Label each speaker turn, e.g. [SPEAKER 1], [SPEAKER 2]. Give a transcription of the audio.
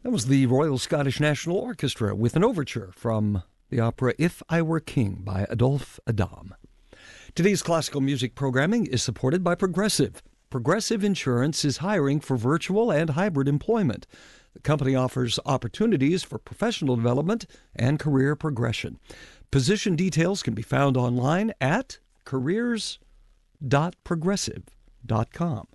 [SPEAKER 1] That was the Royal Scottish National Orchestra with an overture from the opera If I Were King by Adolphe Adam. Today's classical music programming is supported by Progressive. Progressive Insurance is hiring for virtual and hybrid employment. The company offers opportunities for professional development and career progression. Position details can be found online at careers.progressive.com.